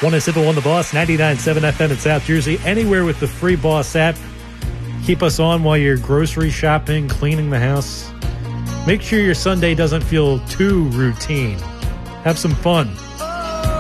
107.1 The Boss, 99.7 FM in South Jersey, anywhere with the free Boss app. Keep us on while you're grocery shopping, cleaning the house. Make sure your Sunday doesn't feel too routine. Have some fun.